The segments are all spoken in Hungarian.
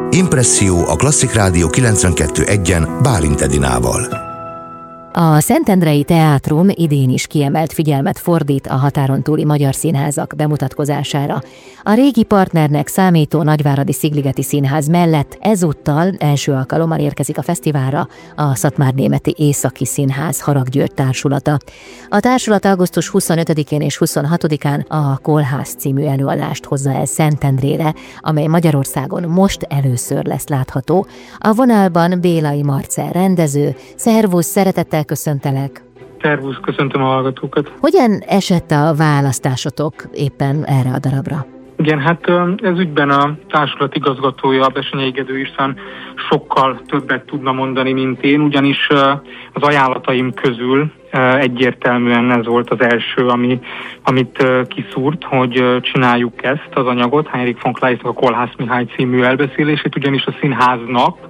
Impresszió a Klasszik Rádió 92.1-en Bálint Edinával. A Szentendrei Teátrum idén is kiemelt figyelmet fordít a határon túli magyar színházak bemutatkozására. A régi partnernek számító Nagyváradi Szigligeti Színház mellett ezúttal első alkalommal érkezik a fesztiválra a Szatmárnémeti Északi Színház Harag György társulata. A társulat augusztus 25-én és 26-án a Kolhász című előadást hozza el Szentendrére, amely Magyarországon most először lesz látható. A vonalban Bélai Marcell rendező. Szervusz, szeretettel köszöntelek! Szervusz, köszöntöm a hallgatókat! Hogyan esett a választásotok éppen erre a darabra? Igen, hát ez ügyben a társulat igazgatója, Besenyei Gedő István sokkal többet tudna mondani, mint én, ugyanis az ajánlataim közül egyértelműen ez volt az első, amit kiszúrt, hogy csináljuk ezt az anyagot, Heinrich von Kleistnak a Kolhász Mihály című elbeszélését, ugyanis a színháznak,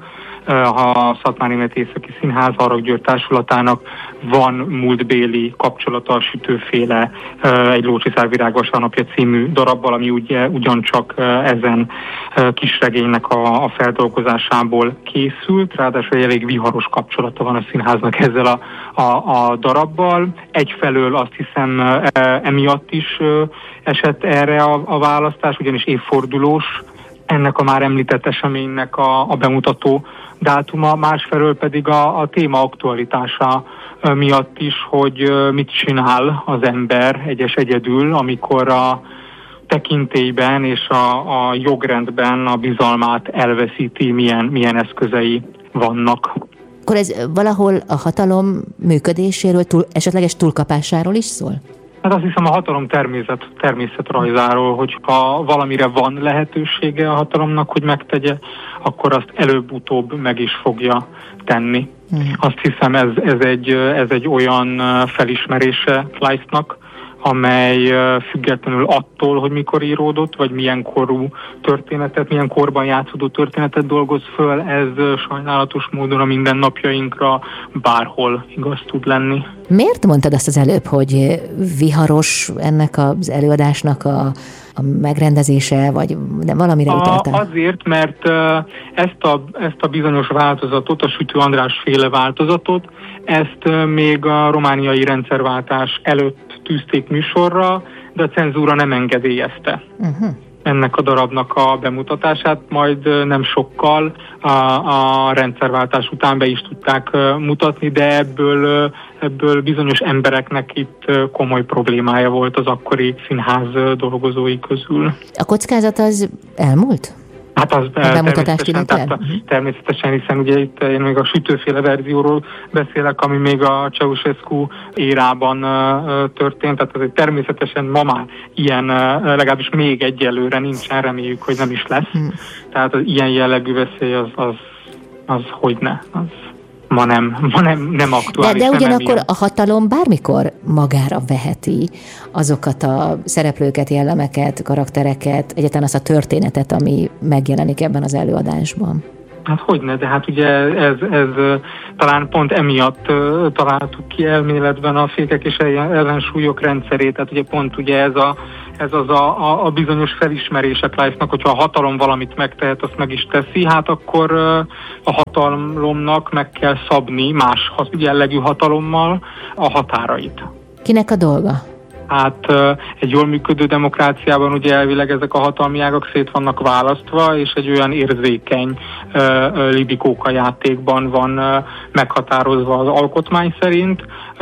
a Szatmárnémeti Északi Színház Harag György társulatának van múltbéli kapcsolata a Sütőféle Egy lócsiszárvirág vasárnapja című darabbal, ami ugyancsak ezen kisregénynek a feldolgozásából készült, ráadásul egy elég viharos kapcsolata van a színháznak ezzel a darabbal. Egyfelől azt hiszem emiatt is esett erre a választás, ugyanis évfordulós ennek a már említett eseménynek a bemutató dátuma, másfelől pedig a téma aktualitása miatt is, hogy mit csinál az ember egyedül, amikor a tekintélyben és a jogrendben a bizalmát elveszíti, milyen eszközei vannak. Akkor ez valahol a hatalom működéséről, esetleges túlkapásáról is szól? Hát azt hiszem a hatalom természetrajzáról, hogyha valamire van lehetősége a hatalomnak, hogy megtegye, akkor azt előbb-utóbb meg is fogja tenni. Azt hiszem ez egy olyan felismerése Kleistnak, amely függetlenül attól, hogy mikor íródott, vagy milyen korú történetet, milyen korban játszódó történetet dolgoz föl, ez sajnálatos módon a mindennapjainkra bárhol igaz tud lenni. Miért mondtad azt az előbb, hogy viharos ennek az előadásnak a megrendezése, vagy valamire utaltál? Azért, mert ezt a bizonyos változatot, a Sütő András féle változatot, ezt még a romániai rendszerváltás előtt tűzték műsorra, de a cenzúra nem engedélyezte ennek a darabnak a bemutatását, majd nem sokkal a rendszerváltás után be is tudták mutatni, de ebből bizonyos embereknek itt komoly problémája volt az akkori színház dolgozói közül. A kockázat az elmúlt? Hát az természetesen, hiszen ugye itt én még a Sütőféle verzióról beszélek, ami még a Ceausescu érában történt, tehát azért természetesen ma már ilyen, legalábbis még egyelőre nincsen, reméljük, hogy nem is lesz. Tehát az ilyen jellegű veszély az hogyne, az ma nem aktuális. De ugyanakkor a hatalom bármikor magára veheti azokat a szereplőket, jellemeket, karaktereket, egyáltalán azt a történetet, ami megjelenik ebben az előadásban. Hát hogyne, de hát ugye ez talán pont emiatt találtuk ki elméletben a fékek és ellensúlyok rendszerét, tehát ugye pont ugye ez az a bizonyos felismerése Kleistnak, hogyha a hatalom valamit megtehet, azt meg is teszi, hát akkor a hatalomnak meg kell szabni más jellegű hatalommal a határait. Kinek a dolga? Hát egy jól működő demokráciában ugye elvileg ezek a hatalmi ágak szét vannak választva, és egy olyan érzékeny libikóka játékban van meghatározva az alkotmány szerint,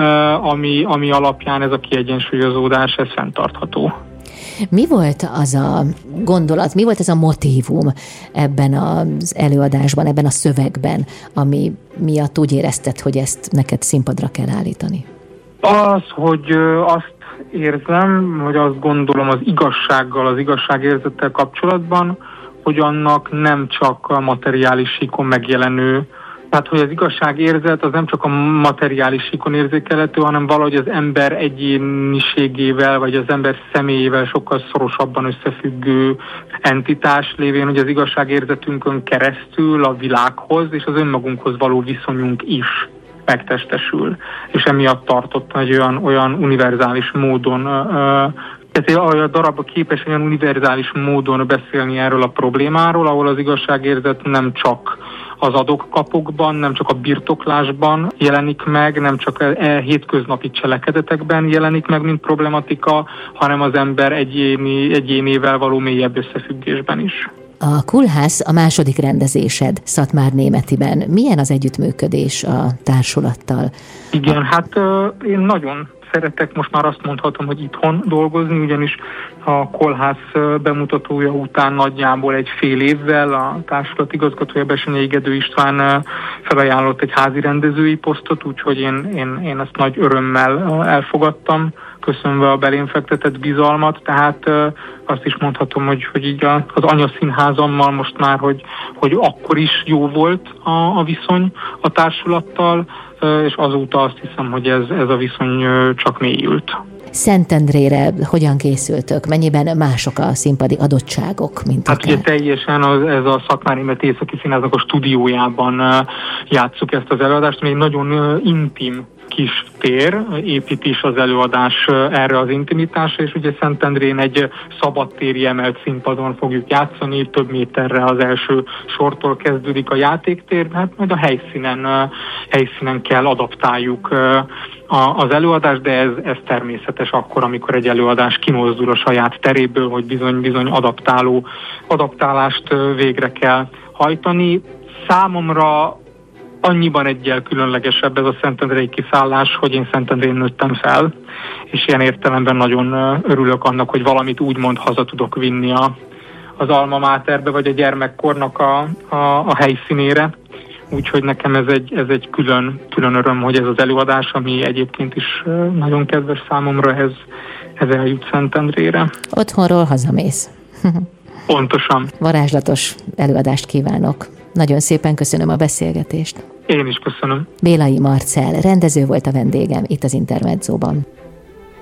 ami alapján ez a kiegyensúlyozódás, ez fenntartható. Mi volt az a gondolat, mi volt ez a motívum ebben az előadásban, ebben a szövegben, ami miatt úgy érezted, hogy ezt neked színpadra kell állítani? Az, hogy azt érzem, hogy azt gondolom az igazsággal, az igazságérzettel kapcsolatban, hogy annak nem csak a materiális síkon megjelenő, tehát hogy az igazságérzet az nem csak a materiális síkon érzékelhető, hanem valahogy az ember egyéniségével, vagy az ember személyével sokkal szorosabban összefüggő entitás lévén, hogy az igazságérzetünkön keresztül a világhoz és az önmagunkhoz való viszonyunk is megtestesül. És emiatt tartottam egy olyan univerzális módon Ez a darab képes olyan univerzális módon beszélni erről a problémáról, ahol az igazságérzet nem csak az adok-kapokban, nem csak a birtoklásban jelenik meg, nem csak hétköznapi cselekedetekben jelenik meg, mint problematika, hanem az ember egyénével való mélyebb összefüggésben is. A Kulhász a második rendezésed Szatmárnémetiben. Milyen az együttműködés a társulattal? Igen, én nagyon szeretek, most már azt mondhatom, hogy itthon dolgozni, ugyanis a Kolhász bemutatója után nagyjából egy fél évvel a társulat igazgatója Bessenyei Gedő István felajánlott egy házi rendezői posztot, úgyhogy én ezt nagy örömmel elfogadtam, köszönve a belém fektetett bizalmat, tehát azt is mondhatom, hogy így az anyaszínházammal most már, hogy akkor is jó volt a viszony a társulattal, és azóta azt hiszem, hogy ez a viszony csak mélyült. Szentendrére hogyan készültök? Mennyiben mások a színpadi adottságok, mint akár? Ugye teljesen ez a Szatmárnémeti Északi Színháznak a stúdiójában játsszuk ezt az előadást, ami egy nagyon intim kis tér, épít is az előadás erre az intimitásra, és ugye Szentendrén egy szabadtéri emelt színpadon fogjuk játszani, több méterre az első sortól kezdődik a játéktér, hát majd a helyszínen kell adaptáljuk az előadás, de ez természetes akkor, amikor egy előadás kimozdul a saját teréből, hogy bizony adaptálást végre kell hajtani. Számomra annyiban egyel különlegesebb ez a szentendrei kiszállás, hogy én Szentendrén nőttem fel, és ilyen értelemben nagyon örülök annak, hogy valamit úgymond haza tudok vinni az alma máterbe, vagy a gyermekkornak a helyszínére. Úgyhogy nekem ez egy külön öröm, hogy ez az előadás, ami egyébként is nagyon kedves számomra, ez eljut Szentendrére. Otthonról hazamész. Pontosan. Varázslatos előadást kívánok. Nagyon szépen köszönöm a beszélgetést. Én is köszönöm. Bélai Marcell rendező volt a vendégem itt az Intermedzóban.